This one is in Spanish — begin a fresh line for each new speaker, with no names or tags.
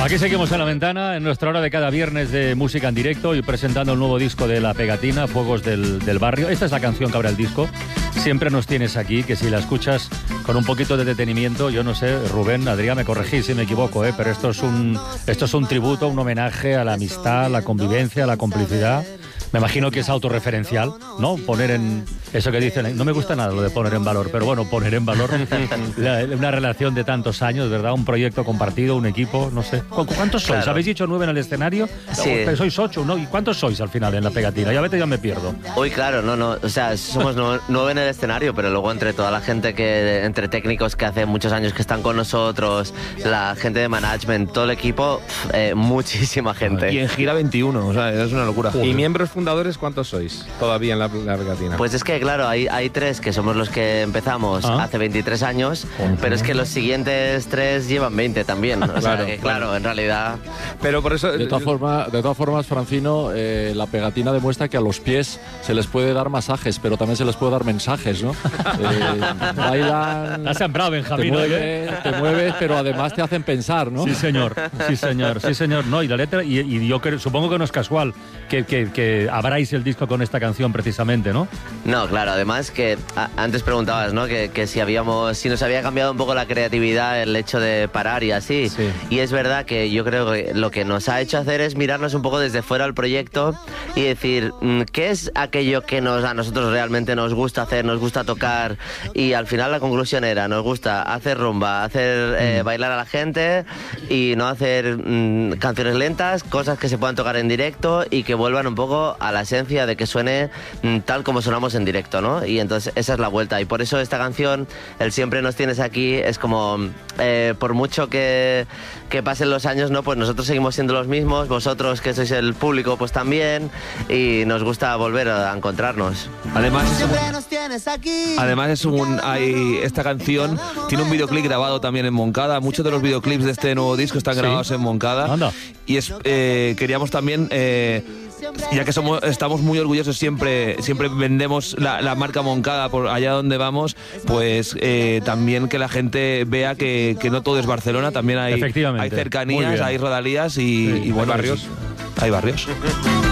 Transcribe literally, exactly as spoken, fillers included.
Aquí seguimos en La Ventana, en nuestra hora de cada viernes de música en directo y presentando el nuevo disco de La Pegatina, Fuegos del, del Barrio. Esta es la canción que abre el disco. Siempre nos tienes aquí, que si la escuchas con un poquito de detenimiento, yo no sé, Rubén, Adrián, me corregís si me equivoco, ¿eh? Pero esto es un, esto es un tributo, un homenaje a la amistad, a la convivencia, a la complicidad. Me imagino que es autorreferencial, ¿no? Poner en... Eso que dicen, no me gusta nada lo de poner en valor, pero bueno, poner en valor la, una relación de tantos años, ¿verdad? Un proyecto compartido, un equipo, no sé. ¿Cuántos sois?
Claro.
¿Habéis dicho nueve en el escenario?
Sí.
O, sois ocho, ¿no? ¿Y cuántos sois al final en La Pegatina? Ya vete, ya me pierdo.
Uy, claro, no, no, o sea, somos no- nueve en el escenario, pero luego entre toda la gente que, entre técnicos que hace muchos años que están con nosotros, la gente de management, todo el equipo, eh, muchísima gente.
Y en gira veintiuno, o sea, es una locura.
¿Y miembros fundadores cuántos sois todavía en la, la Pegatina?
Pues es que, claro, hay, hay tres que somos los que empezamos
Ah.
hace veintitrés años, pero es que los siguientes tres llevan veinte también. O sea,
Claro,
que, claro, en realidad...
Pero por eso...
De todas, forma, de todas formas, Francino, eh, la Pegatina demuestra que a los pies se les puede dar masajes, pero también se les puede dar mensajes, ¿no? Eh, bailan,
Has sembrado,
te
Benjamín. ¿eh?
mueves, te mueves, pero además te hacen pensar, ¿no?
Sí, señor, sí, señor, sí, señor. No, y la letra, y, y yo creo, supongo que no es casual que, que, que abráis el disco con esta canción precisamente, ¿no?
No, claro, además que a- antes preguntabas, ¿no? Que, que si habíamos, si nos había cambiado un poco la creatividad el hecho de parar y así.
Sí.
Y es verdad que yo creo que lo que nos ha hecho hacer es mirarnos un poco desde fuera al proyecto y decir, mm, ¿qué es aquello que nos, a nosotros realmente nos gusta hacer, nos gusta tocar? Y al final la conclusión era, nos gusta hacer rumba, hacer eh, bailar a la gente y no hacer mm, canciones lentas, cosas que se puedan tocar en directo y que vuelvan un poco a la esencia de que suene mm, tal como sonamos en directo, ¿no? Y entonces esa es la vuelta. Y por eso esta canción, el Siempre nos tienes aquí, es como, eh, por mucho que, que pasen los años, ¿no? Pues nosotros seguimos siendo los mismos, vosotros que sois el público, pues también, y nos gusta volver a encontrarnos.
Además, es
Siempre
un,
nos tienes aquí.
además es un, hay, esta canción tiene un videoclip grabado también en Moncada. Muchos de los videoclips de este nuevo disco están
Sí.
grabados en Moncada.
Anda.
Y es, eh, queríamos también... Eh, ya que somos, estamos muy orgullosos, siempre, siempre vendemos la, la marca Moncada por allá donde vamos, pues eh, también que la gente vea que, que no todo es Barcelona, también hay,
Efectivamente.
hay
Muy
cercanías,
bien.
hay rodalías y,
Sí.
y bueno,
Hay barrios.
Hay barrios.